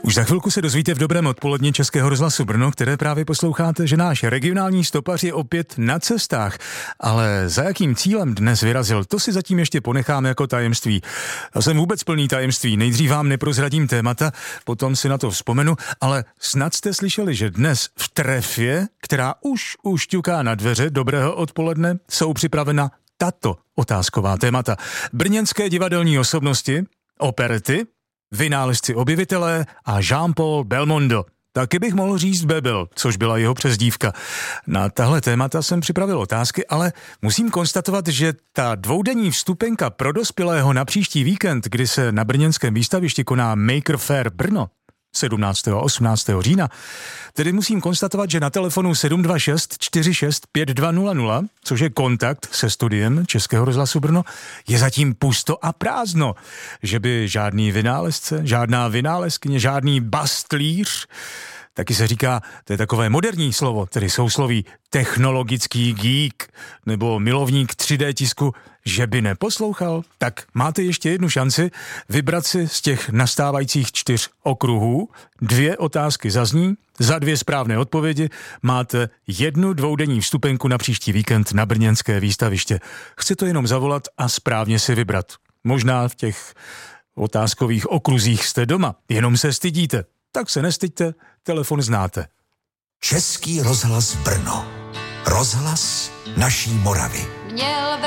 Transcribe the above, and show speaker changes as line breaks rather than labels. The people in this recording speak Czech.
Už za chvilku se dozvíte v dobrém odpoledni Českého rozhlasu Brno, které právě posloucháte, že náš regionální stopař je opět na cestách. Ale za jakým cílem dnes vyrazil, to si zatím ještě ponecháme jako tajemství. Já jsem vůbec plný tajemství. Nejdřív vám neprozradím témata, potom si na to vzpomenu, ale snad jste slyšeli, že dnes v trefě, která už ťuká na dveře dobrého odpoledne, jsou připravena tato otázková témata. Brněnské divadelní osobnosti, operety, vynálezci objevitelé a Jean-Paul Belmondo. Taky bych mohl říct Bebel, což byla jeho přezdívka. Na tahle témata jsem připravil otázky, ale musím konstatovat, že ta dvoudenní vstupenka pro dospělého na příští víkend, kdy se na brněnském výstavišti koná Maker Faire Brno, 17. a 18. října. Tedy musím konstatovat, že na telefonu 726 46 5200, což je kontakt se studiem Českého rozhlasu Brno, je zatím pusto a prázdno. Že by žádný vynálezce, žádná vynálezkyně, žádný bastlíř, taky se říká, to je takové moderní slovo, tedy sousloví technologický geek nebo milovník 3D tisku, že by neposlouchal, tak máte ještě jednu šanci vybrat si z těch nastávajících 4 okruhů. 2 otázky zazní, za 2 správné odpovědi máte 1 dvoudenní vstupenku na příští víkend na brněnské výstaviště. Chci to jenom zavolat a správně si vybrat. Možná v těch otázkových okruzích jste doma, jenom se stydíte. Tak se nestyďte, telefon znáte.
Český rozhlas Brno. Rozhlas naší Moravy.